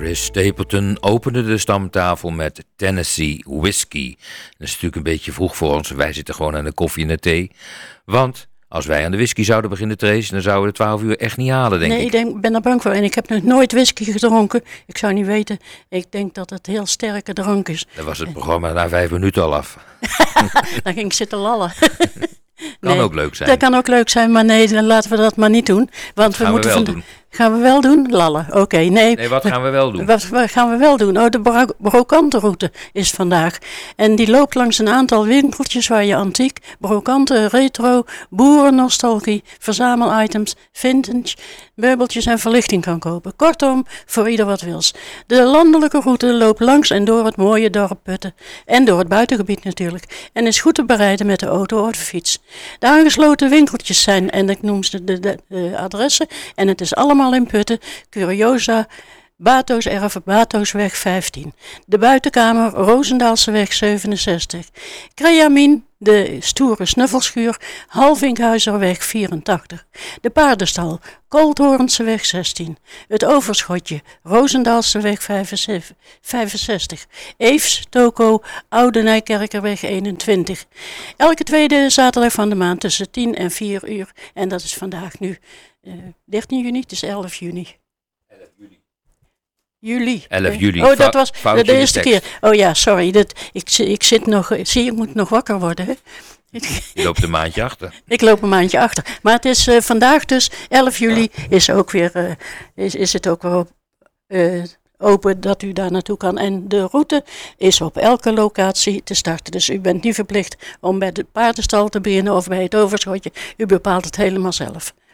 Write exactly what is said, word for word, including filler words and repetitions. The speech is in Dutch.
Chris Stapleton opende de stamtafel met Tennessee Whiskey. Dat is natuurlijk een beetje vroeg voor ons. Wij zitten gewoon aan de koffie en de thee. Want als wij aan de whisky zouden beginnen, Trace, dan zouden we de twaalf uur echt niet halen, denk nee, ik. Nee, ik ben er bang voor. En ik heb nog nooit whisky gedronken. Ik zou niet weten. Ik denk dat het heel sterke drank is. Dan was het programma na vijf minuten al af. Dan ging ik zitten lallen. Kan nee, ook leuk zijn. Dat kan ook leuk zijn, maar nee, dan laten we dat maar niet doen. Want we gaan moeten we wel van... doen. Gaan we wel doen? Lallen. Oké, okay, nee. Nee, wat gaan we wel doen? Wat, wat gaan we wel doen? Oh, de bro- brokante route is vandaag. En die loopt langs een aantal winkeltjes waar je antiek, brokante, retro, boerennostalgie, verzamelitems, vintage, meubeltjes en verlichting kan kopen. Kortom, voor ieder wat wils. De landelijke route loopt langs en door het mooie dorp Putten. En door het buitengebied natuurlijk. En is goed te bereiden met de auto of de fiets. De aangesloten winkeltjes zijn, en ik noem ze de, de, de adressen, en het is allemaal in Putten, Curiosa, Bato's Erf, Bato'sweg vijftien. De buitenkamer, Roosendaalseweg zevenenzestig. Creamin, de stoere snuffelschuur, Halvinkhuizerweg vierentachtig. De paardenstal, Koolthorenseweg zestien. Het overschotje, Roosendaalseweg vijfenzestig. Eefs, Toko, Oude Nijkerkerweg eenentwintig. Elke tweede zaterdag van de maand tussen tien en vier uur. En dat is vandaag nu uh, dertien juni, het is elf juni. Juli. elf juli. Oh, dat was Foutje de eerste de tekst. keer. Oh ja, sorry. Dat, ik, ik zit nog, zie, ik moet nog wakker worden. Hè? Je loopt een maandje achter. Ik loop een maandje achter. Maar het is uh, vandaag dus, elf juli, is, ook weer, uh, is, is het ook weer op, uh, open dat u daar naartoe kan. En de route is op elke locatie te starten. Dus u bent niet verplicht om bij de paardenstal te beginnen of bij het overschotje. U bepaalt het helemaal zelf.